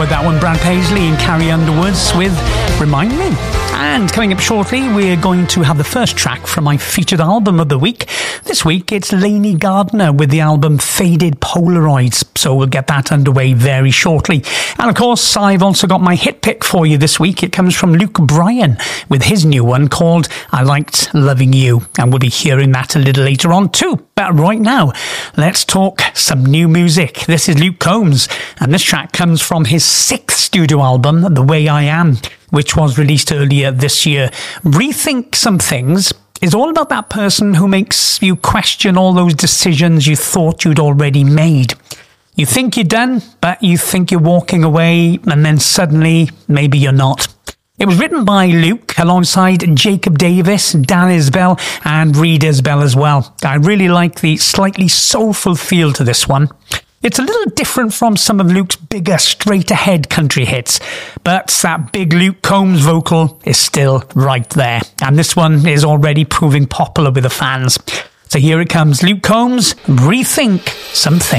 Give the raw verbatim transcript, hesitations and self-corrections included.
enjoyed that one. Brad Paisley and Carrie Underwoods with Remind Me. And coming up shortly, we're going to have the first track from my featured album of the week. This week, it's Lainey Gardner with the album Faded Polaroids. So we'll get that underway very shortly. And of course, I've also got my hit pick for you this week. It comes from Luke Bryan with his new one called I Liked Loving You. And we'll be hearing that a little later on too. But right now, let's talk some new music. This is Luke Combs, and this track comes from his sixth studio album, The Way I Am, which was released earlier this year. Rethink Some Things is all about that person who makes you question all those decisions you thought you'd already made. You think you're done, but you think you're walking away, and then suddenly, maybe you're not. It was written by Luke alongside Jacob Davis, Dan Isbell, and Reed Isbell as well. I really like the slightly soulful feel to this one. It's a little different from some of Luke's bigger, straight-ahead country hits, but that big Luke Combs vocal is still right there, and this one is already proving popular with the fans. So here it comes, Luke Combs, Rethink Some Things.